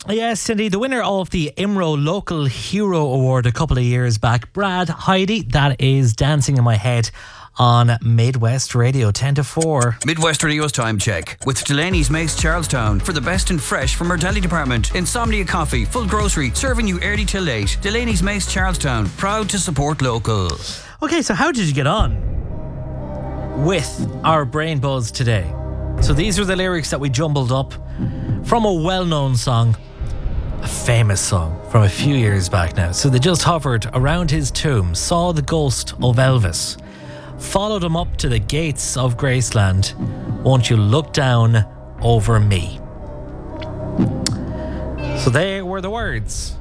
Yes, indeed. The winner of the IMRO Local Hero Award a couple of years back, Brad Heidi. That is Dancing in My Head on Midwest Radio, 10 to 4. Midwest Radio's time check with Delaney's Mace Charlestown for the best and fresh from our deli department. Insomnia Coffee, full grocery, serving you early till late. Delaney's Mace Charlestown, proud to support local. Okay, so how did you get on with our Brain Buzz today? So these are the lyrics that we jumbled up from a well-known song, a famous song from a few years back now. So they just hovered around his tomb, saw the ghost of Elvis, followed him up to the gates of Graceland. Won't you look down over me? So they were the words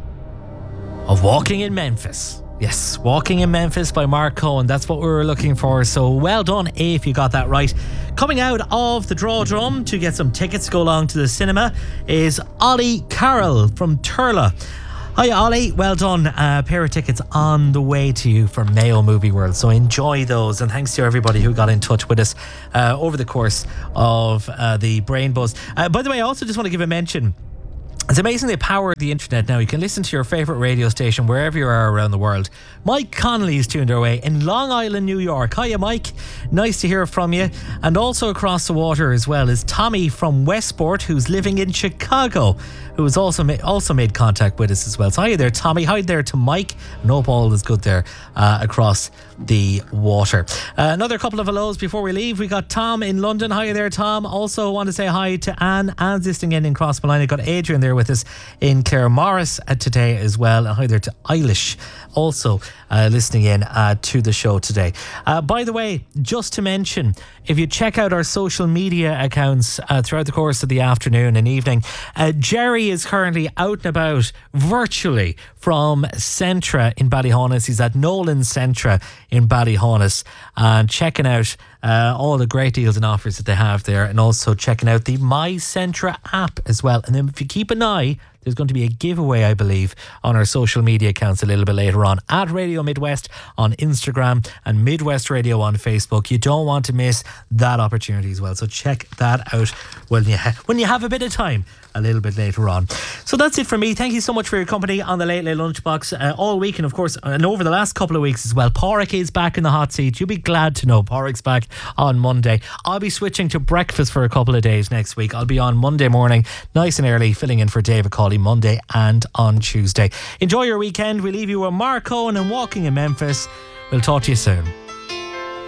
of Walking in Memphis. Yes, Walking in Memphis by Mark Cohen. That's what we were looking for. So well done, A, if you got that right. Coming out of the draw drum to get some tickets to go along to the cinema is Ollie Carroll from Turla. Hi Ollie, well done. A pair of tickets on the way to you for Mayo Movie World. So enjoy those, and thanks to everybody who got in touch with us over the course of the Brain Buzz. By the way, I also just want to give a mention. It's amazing the power of the internet now. You can listen to your favourite radio station wherever you are around the world. Mike Connolly's tuned our way in Long Island, New York. Hiya, Mike. Nice to hear from you. And also across the water as well is Tommy from Westport, who's living in Chicago, who has also made contact with us as well. So hi there, Tommy. Hi there to Mike. And hope all is good there across the water. Another couple of hellos before we leave. We got Tom in London. Hi there, Tom. Also want to say hi to Anne. Anne's listening in Crossmolina. Got Adrian there with us in Clare Morris today as well. And hi there to Eilish, also listening in to the show today. By the way, just to mention, if you check out our social media accounts throughout the course of the afternoon and evening, Jerry is currently out and about virtually from Centra in Ballyhonus. He's at Nolan Centra in Ballyhonus and checking out all the great deals and offers that they have there, and also checking out the My Centra app as well. And then if you keep an eye, there's going to be a giveaway, I believe, on our social media accounts a little bit later on, at Radio Midwest on Instagram and Midwest Radio on Facebook. You don't want to miss that opportunity as well. So check that out when you have a bit of time a little bit later on. So that's it for me. Thank you so much for your company on the Late Late Lunchbox all week, and of course, and over the last couple of weeks as well. Pádraig is back in the hot seat. You'll be glad to know Pádraig's back on Monday. I'll be switching to breakfast for a couple of days next week. I'll be on Monday morning, nice and early, filling in for David Cawley Monday and on Tuesday. Enjoy your weekend. We leave you with Mark Cohen and Walking in Memphis. We'll talk to you soon.